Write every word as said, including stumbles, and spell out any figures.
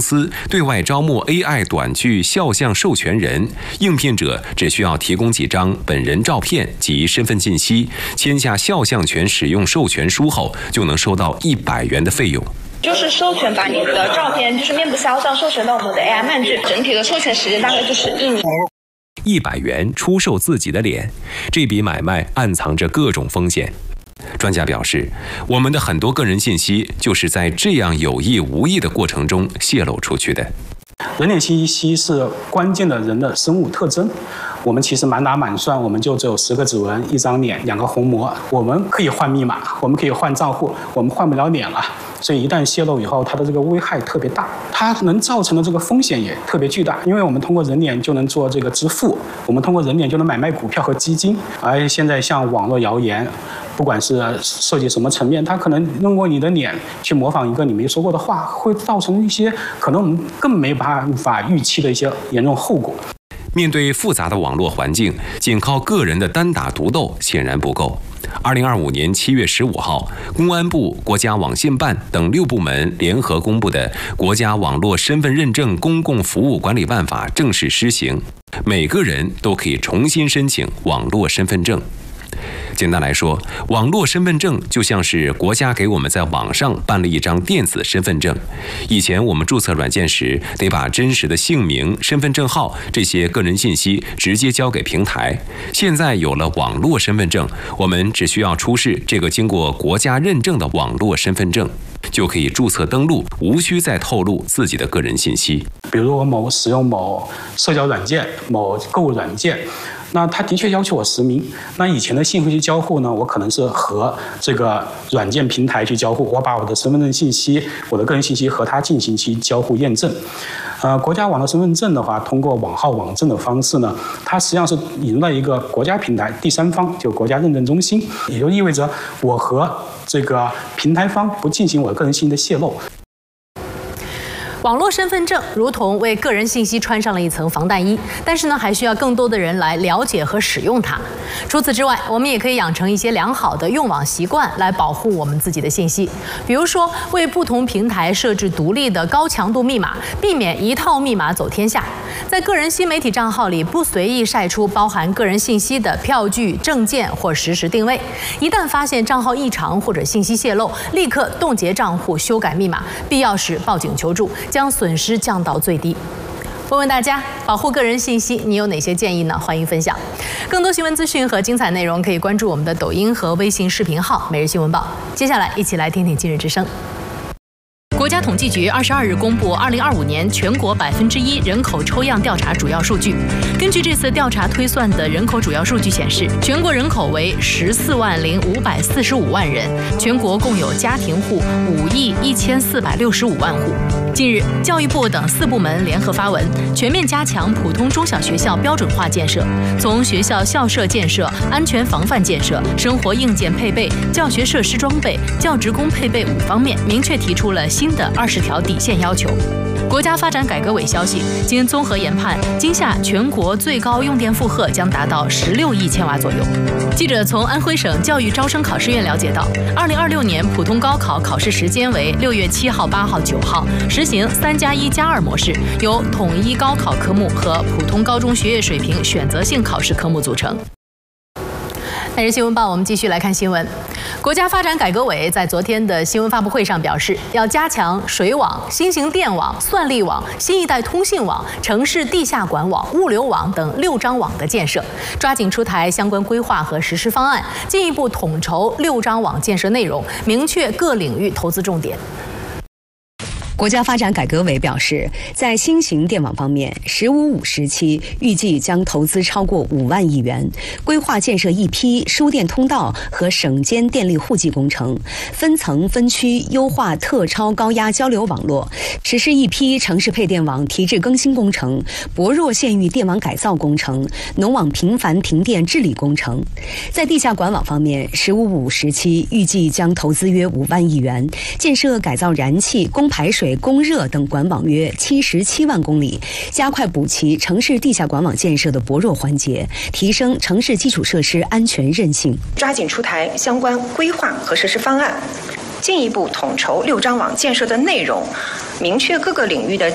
司对外招募 A I 短剧肖像授权人，应聘者只需要提供几张本人照片及身份信息，签下肖像权使用授权书后，就能收到一百元的费用。 就是授权把你的照片，就是面部肖像授权到我们的 A I 漫剧，整体的授权时间大概就是一年。 一百元出售自己的脸，这笔买卖暗藏着各种风险。专家表示，我们的很多个人信息就是在这样有意无意的过程中泄露出去的。 人脸信息是关键的人的生物特征，我们其实满打满算，我们就只有十个指纹、一张脸、两个虹膜。我们可以换密码，我们可以换账户，我们换不了脸了。所以一旦泄露以后，它的这个危害特别大，它能造成的这个风险也特别巨大。因为我们通过人脸就能做这个支付，我们通过人脸就能买卖股票和基金。而现在像网络谣言，不管是涉及什么层面，它可能通过你的脸去模仿一个你没说过的话，会造成一些可能我们更没办法预期的一些严重后果。 面对复杂的网络环境，仅靠个人的单打独斗显然不够。二零二五年七月十五号，公安部、国家网信办等六部门联合公布的《国家网络身份认证公共服务管理办法》正式施行，每个人都可以重新申请网络身份证。简单来说，网络身份证就像是国家给我们在网上办了一张电子身份证。以前我们注册软件时，得把真实的姓名、身份证号这些个人信息直接交给平台。现在有了网络身份证，我们只需要出示这个经过国家认证的网络身份证，就可以注册登录，无需再透露自己的个人信息。 比如我某使用某社交软件、某购物软件，那他的确要求我实名。那以前的信息交互呢，我可能是和这个软件平台去交互，我把我的身份证信息、我的个人信息和他进行其交互验证。呃，国家网络身份证的话，通过网号网证的方式呢，它实际上是引入了一个国家平台，第三方就国家认证中心，也就意味着我和这个平台方不进行我个人信息的泄露。 网络身份证如同为个人信息穿上了一层防弹衣，但是呢，还需要更多的人来了解和使用它。除此之外，我们也可以养成一些良好的用网习惯，来保护我们自己的信息。比如说，为不同平台设置独立的高强度密码，避免一套密码走天下。在个人新媒体账号里不随意晒出包含个人信息的票据、证件或实时定位。一旦发现账号异常或者信息泄露，立刻冻结账户、修改密码，必要时报警求助，将损失降到最低。问问大家，保护个人信息，你有哪些建议呢？欢迎分享。更多新闻资讯和精彩内容，可以关注我们的抖音和微信视频号“每日新闻报”。接下来，一起来听听今日之声。国家统计局二十二日公布二零二五年全国百分之一人口抽样调查主要数据。根据这次调查推算的人口主要数据显示，全国人口为十四万零五百四十五万人，全国共有家庭户五亿一千四百六十五万户。近日，教育部等四部门联合发文，全面加强普通中小学校标准化建设，从学校校舍建设、安全防范建设、生活硬件配备、教学设施装备、教职工配备五方面，明确提出了新的二十条底线要求。国家发展改革委消息，经综合研判，今夏全国最高用电负荷将达到十六亿千瓦左右。记者从安徽省教育招生考试院了解到，二零二六年普通高考考试时间为六月七号、八号、九号，实行三加一加二模式，由统一高考科目和普通高中学业水平选择性考试科目组成。每日新闻报，我们继续来看新闻。国家发展改革委在昨天的新闻发布会上表示，要加强水网、新型电网、算力网、新一代通信网、城市地下管网、物流网等六张网的建设，抓紧出台相关规划和实施方案，进一步统筹六张网建设内容，明确各领域投资重点。 国家发展改革委表示，在新型电网方面，“十五五”时期预计将投资超过五万亿元，规划建设一批输电通道和省间电力户籍工程，分层分区优化特超高压交流网络，实施一批城市配电网提质更新工程、薄弱县域电网改造工程、农网频繁停电治理工程。在地下管网方面，“十五五”时期预计将投资约五万亿元，建设改造燃气、供排水、供热等管网约七十七万公里，加快补齐城市地下管网建设的薄弱环节，提升城市基础设施安全韧性。 抓紧出台相关规划和实施方案，进一步统筹六张网建设的内容，明确各个领域的